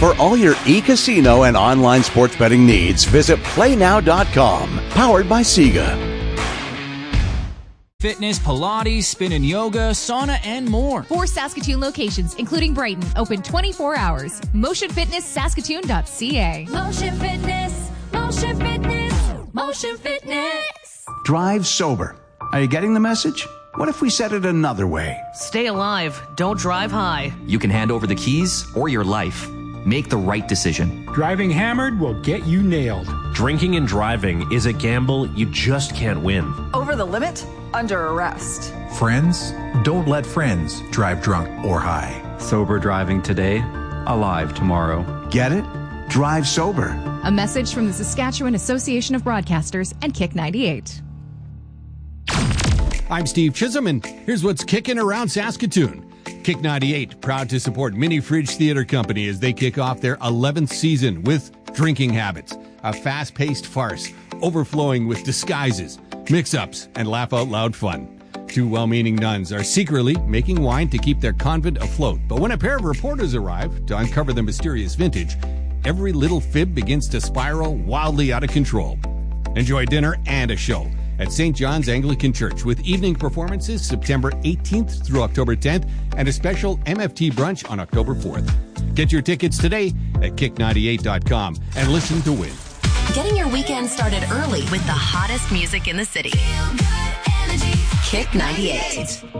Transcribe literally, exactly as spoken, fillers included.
For all your e-casino and online sports betting needs, visit play now dot com. Powered by Sega. Fitness, Pilates, spin and yoga, sauna, and more. Four Saskatoon locations, including Brighton, open twenty-four hours. motion fitness saskatoon dot c a. Motion Fitness, Motion Fitness, Motion Fitness. Drive sober. Are you getting the message? What if we said it another way? Stay alive. Don't drive high. You can hand over the keys or your life. Make the right decision. Driving hammered will get you nailed. Drinking and driving is a gamble you just can't win. Over the limit? Under arrest. Friends? Don't let friends drive drunk or high. Sober driving today, alive tomorrow. Get it? Drive sober. A message from the Saskatchewan Association of Broadcasters and Kick ninety-eight. I'm Steve Chisholm, and here's what's kicking around Saskatoon. Kick ninety-eight, proud to support Mini Fridge Theatre Company as they kick off their eleventh season with Drinking Habits, a fast-paced farce overflowing with disguises, mix-ups, and laugh-out-loud fun. Two well-meaning nuns are secretly making wine to keep their convent afloat, but when a pair of reporters arrive to uncover the mysterious vintage, every little fib begins to spiral wildly out of control. Enjoy dinner and a show at Saint John's Anglican Church with evening performances September eighteenth through October tenth and a special M F T brunch on October fourth. Get your tickets today at kick ninety-eight dot com and listen to win. Getting your weekend started early with the hottest music in the city. Kick ninety-eight.